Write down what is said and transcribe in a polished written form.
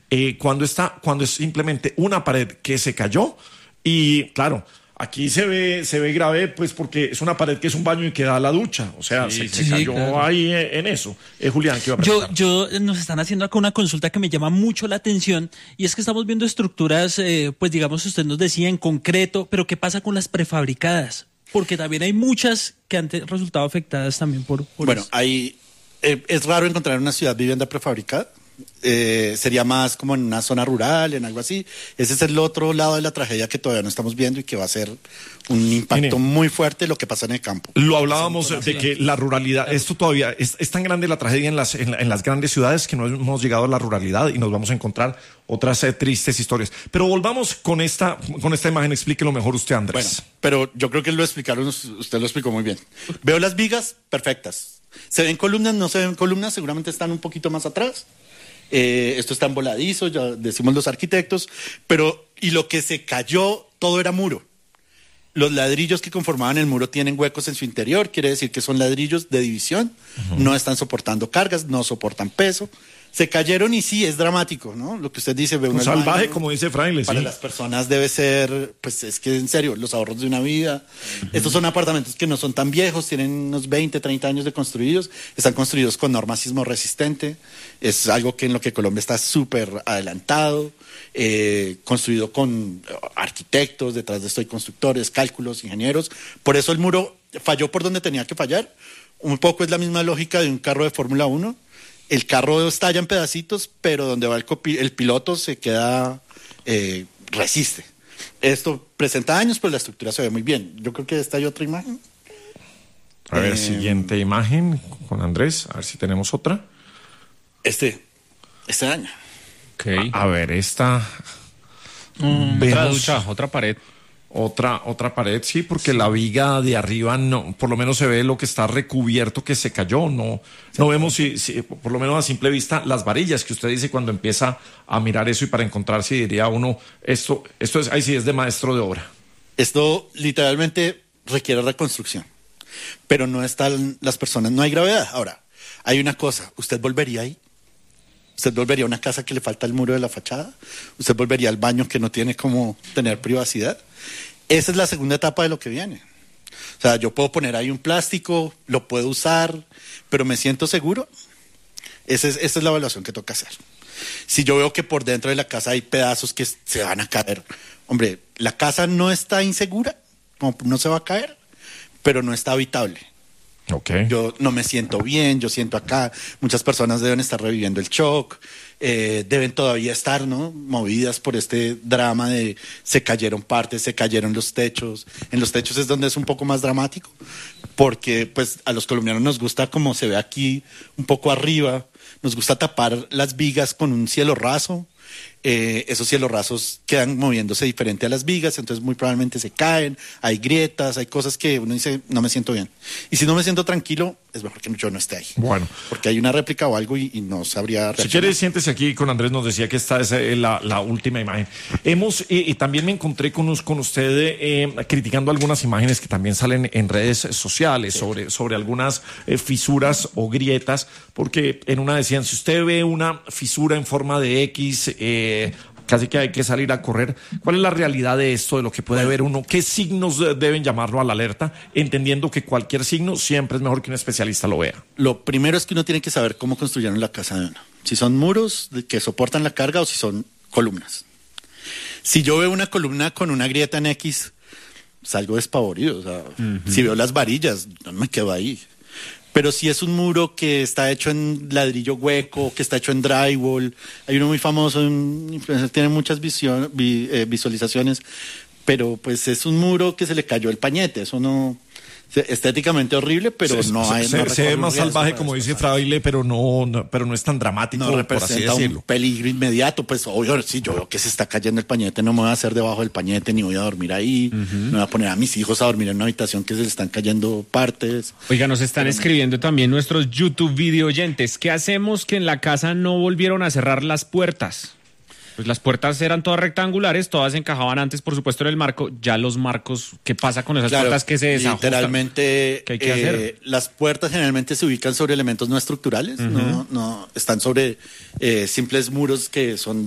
cuando es simplemente una pared que se cayó. Y claro, aquí se ve grave, pues porque es una pared que es un baño y que da a la ducha. O sea, se cayó claro. Ahí en eso. Julián, ¿qué iba a preguntar? Nos están haciendo acá una consulta que me llama mucho la atención, y es que estamos viendo estructuras, pues digamos, usted nos decía en concreto, pero ¿qué pasa con las prefabricadas? Porque también hay muchas que han resultado afectadas también por bueno, eso. ahí es raro encontrar una ciudad vivienda prefabricada. Sería más como en una zona rural, en algo así. Ese es el otro lado de la tragedia que todavía no estamos viendo y que va a ser un impacto muy fuerte lo que pasa en el campo. Lo hablábamos de que la ruralidad, esto todavía es tan grande la tragedia en las grandes ciudades que no hemos llegado a la ruralidad y nos vamos a encontrar otras tristes historias. Pero volvamos con esta imagen, explíquelo mejor usted, Andrés. Bueno, pero yo creo que usted lo explicó muy bien. Veo las vigas perfectas. ¿Se ven columnas? No se ven columnas, seguramente están un poquito más atrás. Esto está en voladizo, ya decimos los arquitectos, y lo que se cayó, todo era muro. Los ladrillos que conformaban el muro tienen huecos en su interior, quiere decir que son ladrillos de división, no están soportando cargas, no soportan peso. Se cayeron y sí, es dramático, ¿no? Lo que usted dice, ve un salvaje, baño, como dice Fraile. Para las personas debe ser, pues es que en serio, los ahorros de una vida. Estos son apartamentos que no son tan viejos, tienen unos 20, 30 años de construidos, están construidos con norma sismo resistente, es algo que en lo que Colombia está súper adelantado, construido con arquitectos, detrás de esto hay constructores, cálculos, ingenieros. Por eso el muro falló por donde tenía que fallar. Un poco es la misma lógica de un carro de Fórmula 1. El carro estalla en pedacitos, pero donde va el piloto se queda, resiste. Esto presenta daños, pero la estructura se ve muy bien. Yo creo que esta hay otra imagen. A ver, siguiente imagen con Andrés. A ver si tenemos otra. Este daño. Okay. A ver, esta... otra ducha, otra pared. Otra pared, sí, porque la viga de arriba no, por lo menos se ve lo que está recubierto que se cayó, no vemos si por lo menos a simple vista las varillas que usted dice cuando empieza a mirar eso y para encontrarse diría uno, esto es, ahí sí es de maestro de obra. Esto literalmente requiere reconstrucción, pero no están las personas, no hay gravedad. Ahora, hay una cosa, ¿usted volvería ahí? ¿Usted volvería a una casa que le falta el muro de la fachada? ¿Usted volvería al baño que no tiene como tener privacidad? Esa es la segunda etapa de lo que viene. O sea, yo puedo poner ahí un plástico, lo puedo usar, pero ¿me siento seguro? Esa es la evaluación que toca hacer. Si yo veo que por dentro de la casa hay pedazos que se van a caer, hombre, la casa no está insegura, no se va a caer, pero no está habitable. Okay. Yo no me siento bien, yo siento acá, muchas personas deben estar reviviendo el shock, deben todavía estar, ¿no?, movidas por este drama de se cayeron partes, se cayeron los techos. En los techos es donde es un poco más dramático, porque pues a los colombianos nos gusta, como se ve aquí un poco arriba, nos gusta tapar las vigas con un cielo raso. Esos cielos rasos quedan moviéndose diferente a las vigas, entonces muy probablemente se caen, hay grietas, hay cosas que uno dice, no me siento bien. Y si no me siento tranquilo, es mejor que yo no esté ahí. Bueno. Porque hay una réplica o algo y no sabría reaccionar. Si quiere, siéntese aquí con Andrés, nos decía que esta es la última imagen. Y también me encontré con usted criticando algunas imágenes que también salen en redes sociales sobre algunas fisuras o grietas, porque en una decían, si usted ve una fisura en forma de X, casi que hay que salir a correr. ¿Cuál es la realidad de esto, de lo que puede ver uno? ¿Qué signos deben llamarlo a la alerta? Entendiendo que cualquier signo siempre es mejor que un especialista lo vea. Lo primero es que uno tiene que saber cómo construyeron la casa de uno. Si son muros que soportan la carga o si son columnas. Si yo veo una columna con una grieta en X, salgo despavorido. O sea, si veo las varillas, no me quedo ahí. Pero si es un muro que está hecho en ladrillo hueco, que está hecho en drywall, hay uno muy famoso, tiene muchas visualizaciones, pero pues es un muro que se le cayó el pañete, eso no... Estéticamente horrible, pero no hay... Se ve más salvaje, como dice Fraile, pero no es tan dramático, no por así representa decirlo. Un peligro inmediato. Pues obvio, si yo veo que se está cayendo el pañete, no me voy a hacer debajo del pañete, ni voy a dormir ahí, no voy a poner a mis hijos a dormir en una habitación que se le están cayendo partes. Oiga, nos están escribiendo también nuestros YouTube video oyentes. ¿Qué hacemos que en la casa no volvieron a cerrar las puertas? Pues las puertas eran todas rectangulares, todas encajaban antes, por supuesto, en el marco. Ya los marcos, ¿qué pasa con esas puertas que se desajustan? Literalmente, ¿Qué hay que hacer? Las puertas generalmente se ubican sobre elementos no estructurales, no están sobre simples muros que son